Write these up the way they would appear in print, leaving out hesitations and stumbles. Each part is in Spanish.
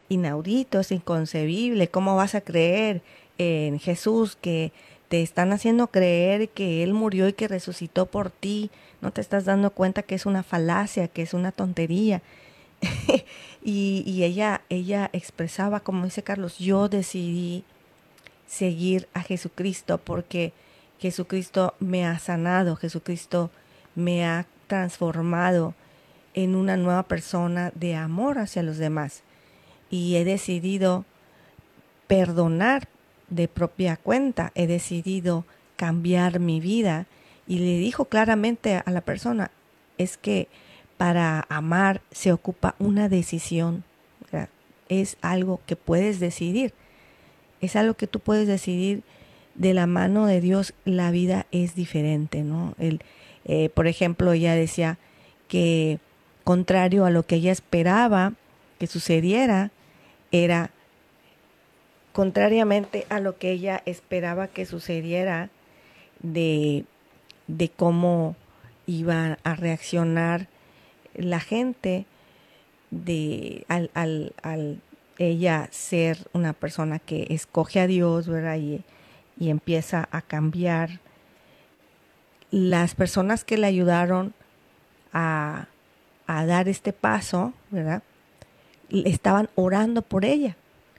inaudito, es inconcebible. ¿Cómo vas a creer en Jesús que te están haciendo creer que Él murió y que resucitó por ti? No te estás dando cuenta que es una falacia, que es una tontería. Y ella expresaba, como dice Carlos, yo decidí seguir a Jesucristo porque Jesucristo me ha sanado, Jesucristo me ha transformado en una nueva persona de amor hacia los demás. Y he decidido perdonar de propia cuenta, he decidido cambiar mi vida. Y le dijo claramente a la persona, es que para amar se ocupa una decisión, ¿verdad? Es algo que puedes decidir, es algo que tú puedes decidir de la mano de Dios. La vida es diferente, ¿no? Por ejemplo, ella decía que contrario a lo que ella esperaba que sucediera, era contrariamente a lo que ella esperaba que sucediera de, de cómo iba a reaccionar la gente al ella ser una persona que escoge a Dios, ¿verdad? Y empieza a cambiar. Las personas que le ayudaron a, a dar este paso, ¿verdad? Estaban orando por ella.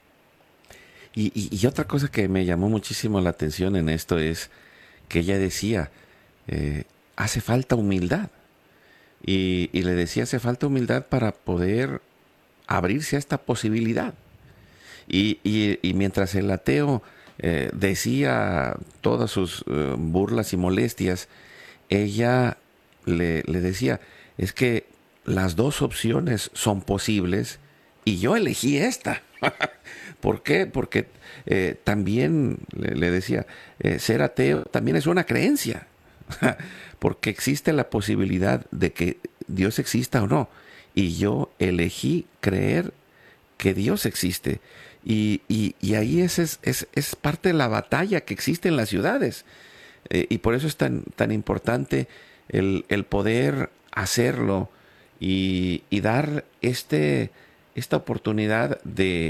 Y otra cosa que me llamó muchísimo la atención en esto es que ella decía, hace falta humildad. Y le decía, hace falta humildad para poder abrirse a esta posibilidad. Y mientras el ateo decía todas sus burlas y molestias, ella le decía, es que las dos opciones son posibles y yo elegí esta. ¿Por qué? Porque también le decía, ser ateo también es una creencia, porque existe la posibilidad de que Dios exista o no. Y yo elegí creer que Dios existe. Y ahí es parte de la batalla que existe en las ciudades. Y por eso es tan importante el poder hacerlo y dar esta oportunidad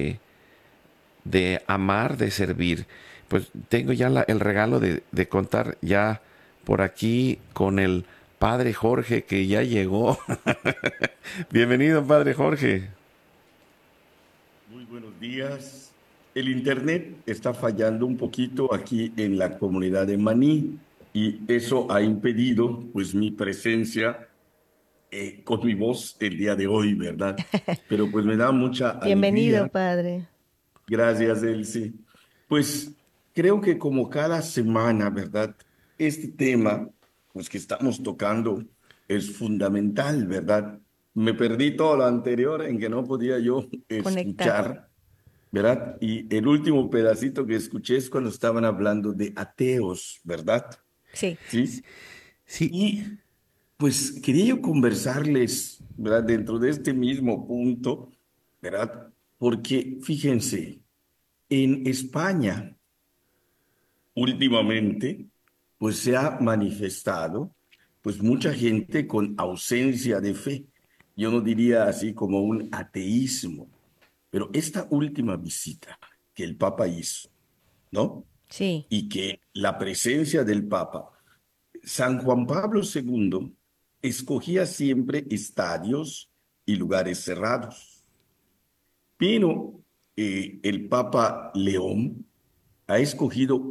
de amar, de servir. Pues tengo ya el regalo de contar ya por aquí con el Padre Jorge que ya llegó. Bienvenido, Padre Jorge. Muy buenos días. El internet está fallando un poquito aquí en la comunidad de Maní y eso ha impedido pues mi presencia con mi voz el día de hoy, ¿verdad? Pero pues me da mucha Bienvenido, alegría. padre. Gracias, Elsie. Pues creo que como cada semana, ¿verdad? Este tema, pues que estamos tocando es fundamental, ¿verdad? Me perdí todo lo anterior en que no podía yo Conectar. escuchar, ¿verdad? Y el último pedacito que escuché es cuando estaban hablando de ateos, ¿verdad? Sí. Sí. Sí, Y pues quería yo conversarles, ¿verdad? Dentro de este mismo punto, ¿verdad? Porque fíjense. En España, últimamente, pues se ha manifestado, pues mucha gente con ausencia de fe. Yo no diría así como un ateísmo, pero esta última visita que el Papa hizo, ¿no? Sí. Y que la presencia del Papa, San Juan Pablo II, escogía siempre estadios y lugares cerrados, pero el Papa León ha escogido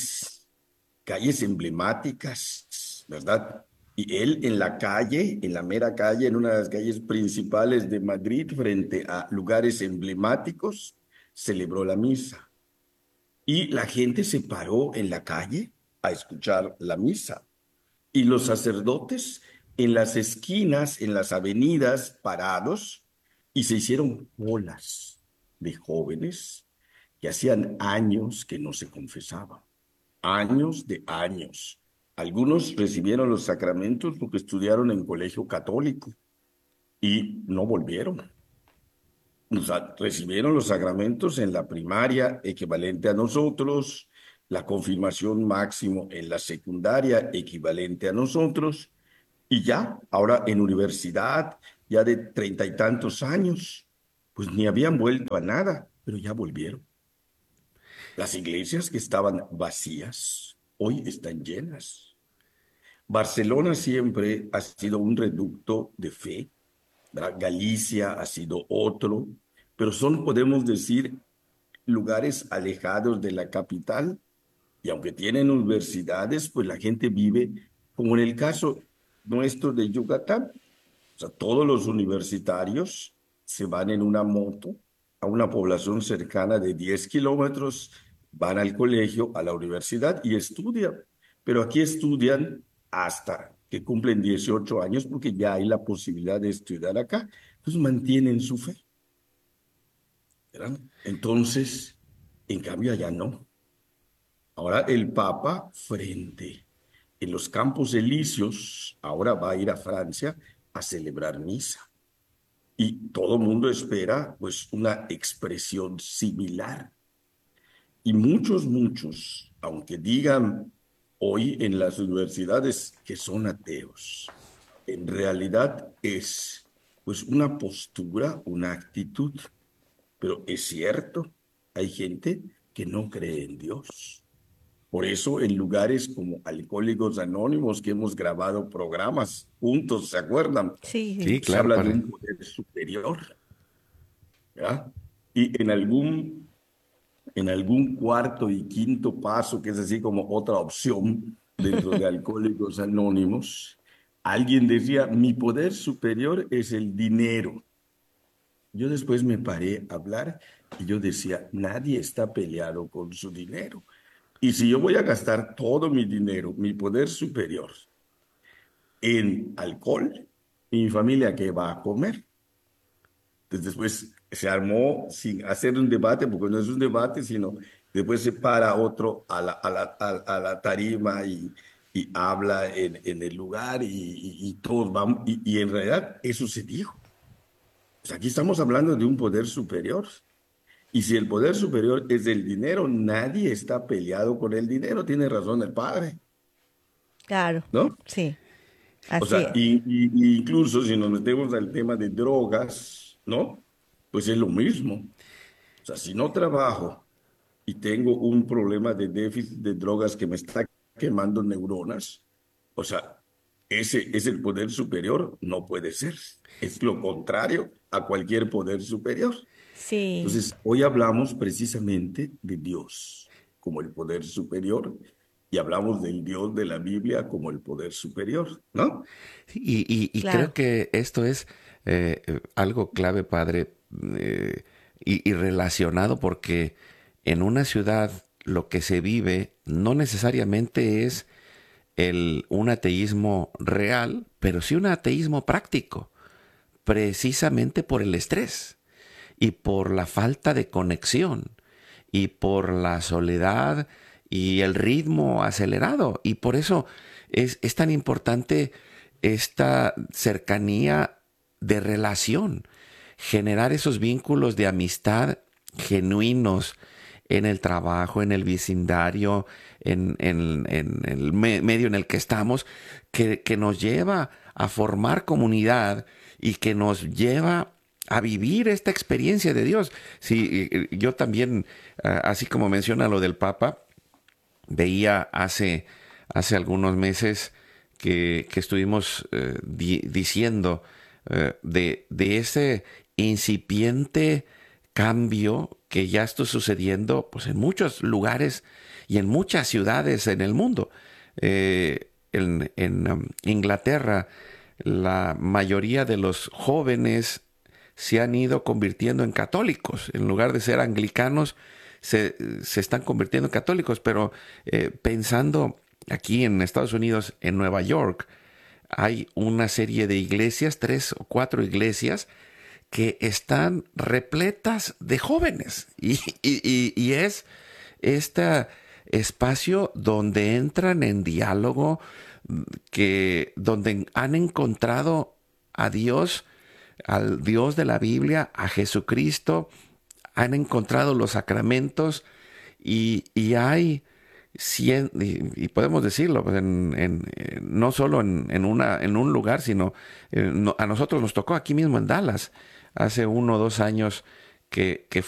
calles emblemáticas, ¿verdad? Y él en la calle, en la mera calle, en una de las calles principales de Madrid, frente a lugares emblemáticos, celebró la misa. Y la gente se paró en la calle a escuchar la misa. Y los sacerdotes en las esquinas, en las avenidas, parados, y se hicieron olas de jóvenes que hacían años que no se confesaban, años de años. Algunos recibieron los sacramentos porque estudiaron en colegio católico y no volvieron. O sea, recibieron los sacramentos en la primaria, equivalente a nosotros, la confirmación máximo en la secundaria, equivalente a nosotros, y ya, ahora en universidad, ya de treinta y tantos años, pues ni habían vuelto a nada, pero ya volvieron. Las iglesias que estaban vacías hoy están llenas. Barcelona siempre ha sido un reducto de fe, ¿verdad? Galicia ha sido otro, pero son, podemos decir, lugares alejados de la capital y aunque tienen universidades, pues la gente vive, como en el caso nuestro de Yucatán. O sea, todos los universitarios se van en una moto a una población cercana de 10 kilómetros, van al colegio, a la universidad y estudian. Pero aquí estudian hasta que cumplen 18 años porque ya hay la posibilidad de estudiar acá. Entonces mantienen su fe, ¿verdad? Entonces, en cambio allá no. Ahora el Papa frente en los Campos Elíseos, ahora va a ir a Francia a celebrar misa. Y todo el mundo espera pues una expresión similar. Y muchos, aunque digan hoy en las universidades que son ateos, en realidad es pues una postura, una actitud. Pero es cierto, hay gente que no cree en Dios. Por eso en lugares como Alcohólicos Anónimos, que hemos grabado programas juntos, ¿se acuerdan? Sí, Sí, Se claro, habla de padre. un poder superior, ¿ya? Y en algún cuarto y quinto paso, que es así como otra opción dentro de Alcohólicos Anónimos, alguien decía, mi poder superior es el dinero. Yo después me paré a hablar y yo decía, nadie está peleado con su dinero. Y si yo voy a gastar todo mi dinero, mi poder superior, en alcohol, ¿y mi familia qué va a comer? Entonces después se armó sin hacer un debate, porque no es un debate, sino después se para otro a la tarima y habla en el lugar y todos vamos, y en realidad eso se dijo. Pues aquí estamos hablando de un poder superior. Y si el poder superior es el dinero, nadie está peleado con el dinero. Tiene razón el padre, claro, ¿no? sí, O así sea, es. y incluso si nos metemos al tema de drogas, ¿no? Pues es lo mismo. O sea, si no trabajo y tengo un problema de déficit de drogas que me está quemando neuronas, o sea, ese es el poder superior, no puede ser. Es lo contrario a cualquier poder superior. Sí, Entonces, hoy hablamos precisamente de Dios como el poder superior y hablamos del Dios de la Biblia como el poder superior, ¿no? Y creo claro, que esto es algo clave, padre, y relacionado porque en una ciudad lo que se vive no necesariamente es un ateísmo real, pero sí un ateísmo práctico, precisamente por el estrés y por la falta de conexión y por la soledad y el ritmo acelerado. Y por eso es tan importante esta cercanía de relación, generar esos vínculos de amistad genuinos en el trabajo, en el vecindario, en el medio en el que estamos, que nos lleva a formar comunidad y que nos lleva a vivir esta experiencia de Dios. Sí, yo también, así como menciona lo del Papa, veía hace algunos meses que estuvimos diciendo de ese incipiente cambio que ya está sucediendo pues, en muchos lugares y en muchas ciudades en el mundo. En Inglaterra, la mayoría de los jóvenes se han ido convirtiendo en católicos. En lugar de ser anglicanos, se están convirtiendo en católicos. Pero pensando aquí en Estados Unidos, en Nueva York, hay una serie de iglesias, 3 o 4 iglesias, que están repletas de jóvenes. Y es este espacio donde entran en diálogo, donde han encontrado a Dios, al Dios de la Biblia, a Jesucristo, han encontrado los sacramentos y hay y podemos decirlo pues, no solo en un lugar, sino a nosotros nos tocó aquí mismo en Dallas. hace 1 o 2 años que